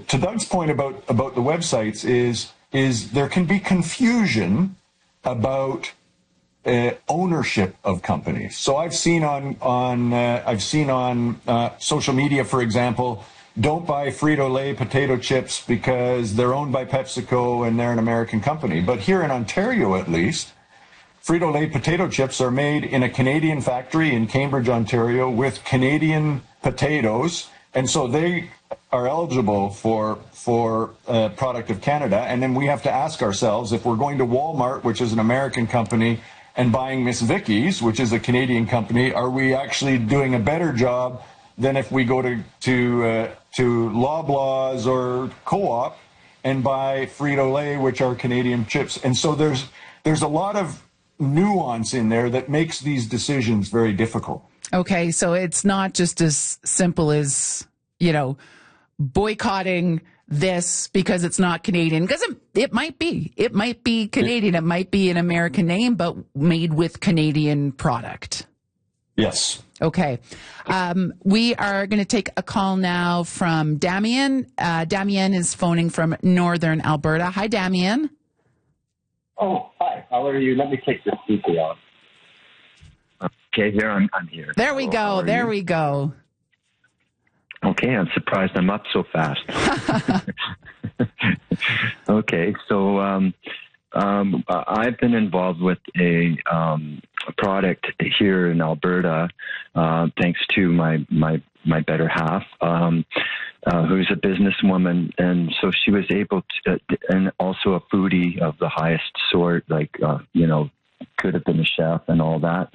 to Doug's point about the websites is there can be confusion about ownership of companies. So I've seen on social media, for example, don't buy Frito-Lay potato chips because they're owned by PepsiCo and they're an American company. But here in Ontario, at least, Frito-Lay potato chips are made in a Canadian factory in Cambridge, Ontario, with Canadian potatoes, and so they are eligible for product of Canada. And then we have to ask ourselves, if we're going to Walmart, which is an American company, and buying Miss Vicky's, which is a Canadian company, are we actually doing a better job than if we go to Loblaws or Co-op and buy Frito-Lay, which are Canadian chips? And so there's a lot of nuance in there that makes these decisions very difficult. Okay, so it's not just as simple as, boycotting this because it's not Canadian, because it might be. It might be Canadian. It might be an American name, but made with Canadian product. Yes. Okay. We are going to take a call now from Damien. Damien is phoning from Northern Alberta. Hi, Damien. Oh, hi. How are you? Let me take this speaker off. Okay, here I'm here. There we go. There we go. Okay, I'm surprised I'm up so fast. Okay, so I've been involved with a product here in Alberta, thanks to my better half, who's a businesswoman, and so she was able to, and also a foodie of the highest sort, could have been a chef and all that.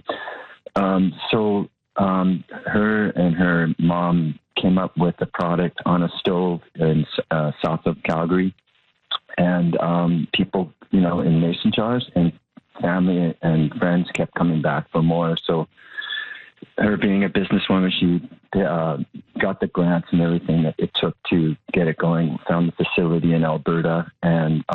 Her and her mom came up with a product on a stove in south of Calgary, and people, in mason jars, and family and friends kept coming back for more. So her being a businesswoman, she got the grants and everything that it took to get it going, found the facility in Alberta, and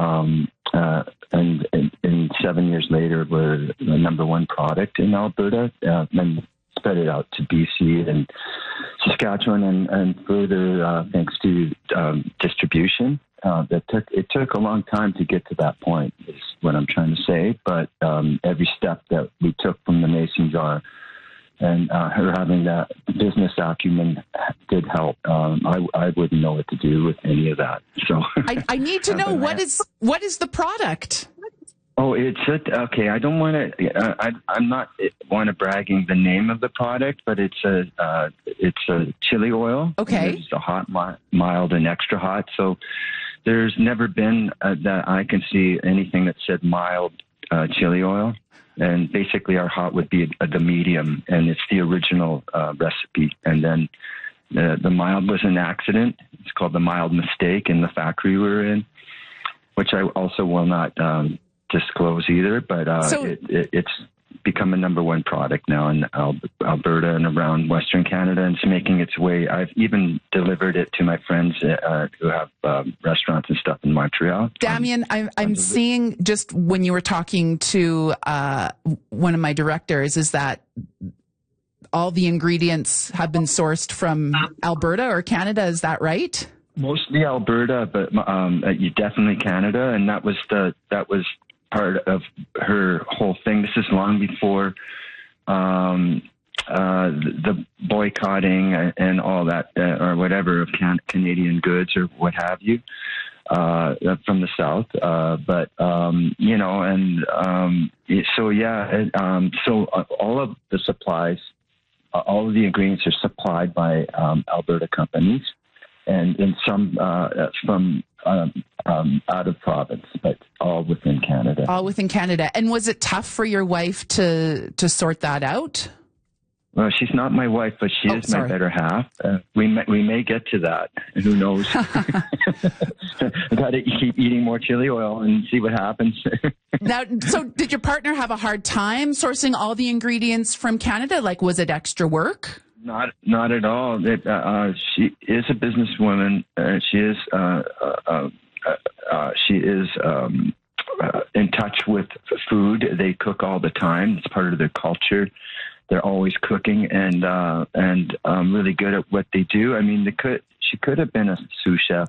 7 years later, we're the number one product in Alberta, and spread it out to BC and Saskatchewan, and further, thanks to distribution. It took a long time to get to that point, is what I'm trying to say. But every step that we took from the mason jar, and her having that business acumen did help. I wouldn't know what to do with any of that. So I need to know what is the product. Oh, okay. I don't want to. I'm not want to bragging the name of the product, but it's a chili oil. Okay. It's a hot, mild, and extra hot. So there's never been that I can see anything that said mild chili oil. And basically, our hot would be the medium, and it's the original recipe. And then the mild was an accident. It's called the mild mistake in the factory we were in, which I also will not disclose either. But it's become a number one product now in Alberta and around Western Canada, and it's making its way. I've even delivered it to my friends who have restaurants and stuff in Montreal. Damien, I'm seeing, just when you were talking to one of my directors, is that all the ingredients have been sourced from Alberta or Canada. Is that right? Mostly Alberta, but you definitely Canada, and that was part of her whole thing. This is long before the boycotting and all that, or whatever, of Canadian goods or what have you, from the South. So all of the supplies, all of the ingredients are supplied by Alberta companies, and in some from out of province, but all within Canada. All within Canada. And was it tough for your wife to sort that out? Well, she's not my wife, but she is my better half. We may get to that. Who knows? I got to keep eating more chili oil and see what happens. Now, so did your partner have a hard time sourcing all the ingredients from Canada? Like, was it extra work? Not at all. She is a businesswoman. She is in touch with food. They cook all the time. It's part of their culture. They're always cooking and really good at what they do. I mean, she could have been a sous chef